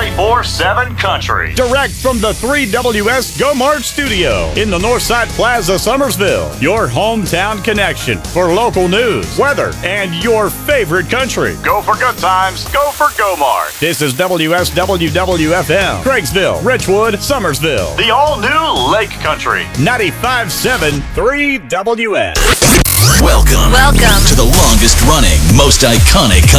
24/7 country. Direct from the 3WS Go Mart studio in the Northside Plaza, Summersville. Your hometown connection for local news, weather, and your favorite country. Go for good times. Go for Go Mart. This is WSWWFM, Craigsville, Richwood, Summersville. The all-new Lake Country. 95.7 3WS. Welcome to the longest running, most iconic